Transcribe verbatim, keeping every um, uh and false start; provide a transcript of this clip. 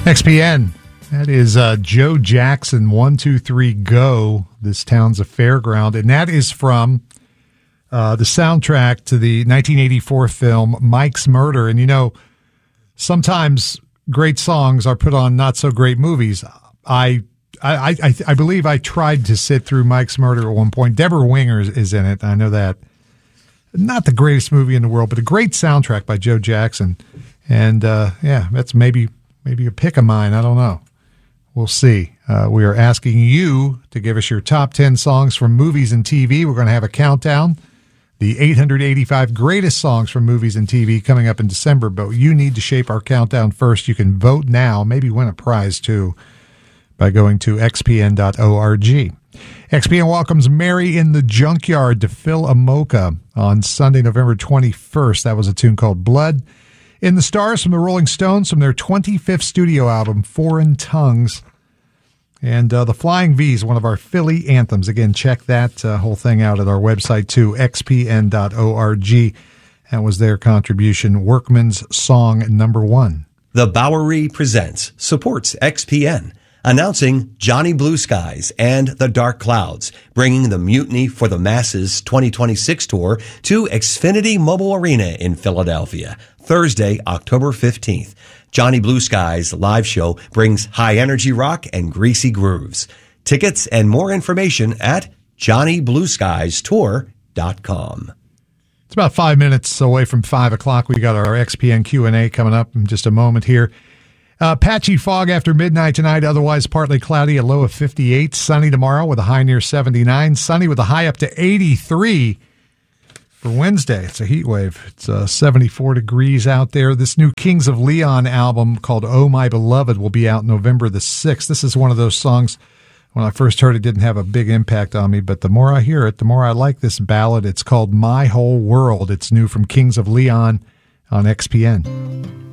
X P N. That is uh, Joe Jackson, one two three Go. This town's a fairground. And that is from uh, the soundtrack to the nineteen eighty-four film Mike's Murder. And, you know, sometimes great songs are put on not so great movies. I I, I, I believe I tried to sit through Mike's Murder at one point. Deborah Winger is, is in it. I know that. Not the greatest movie in the world, but a great soundtrack by Joe Jackson. And, uh, yeah, that's maybe maybe a pick of mine. I don't know. We'll see. Uh, we are asking you to give us your top ten songs from movies and T V. We're going to have a countdown. The eight hundred eighty-five greatest songs from movies and T V coming up in December, but you need to shape our countdown first. You can vote now, maybe win a prize too, by going to x p n dot org. X P N welcomes Mary in the Junkyard to fill a mocha on Sunday, November twenty-first. That was a tune called Blood. In the Stars from the Rolling Stones from their twenty-fifth studio album, Foreign Tongues. And uh, the Flying V's, one of our Philly anthems. Again, check that uh, whole thing out at our website too, x p n dot org. That was their contribution, Workman's Song Number One. The Bowery Presents supports X P N, announcing Johnny Blue Skies and the Dark Clouds, bringing the Mutiny for the Masses twenty twenty-six tour to Xfinity Mobile Arena in Philadelphia, Thursday, October fifteenth. Johnny Blue Skies live show brings high energy rock and greasy grooves. Tickets and more information at johnny blue skies tour dot com. It's about five minutes away from five o'clock. We got our X P N Q and A coming up in just a moment here. Uh, patchy fog after midnight tonight, otherwise partly cloudy, a low of fifty-eight. Sunny tomorrow with a high near seventy-nine. Sunny with a high up to eighty-three for Wednesday. It's a heat wave. It's uh, seventy-four degrees out there. This new Kings of Leon album called Oh My Beloved will be out November the sixth. This is one of those songs, when I first heard it, didn't have a big impact on me, but the more I hear it, the more I like this ballad. It's called My Whole World. It's new from Kings of Leon on X P N.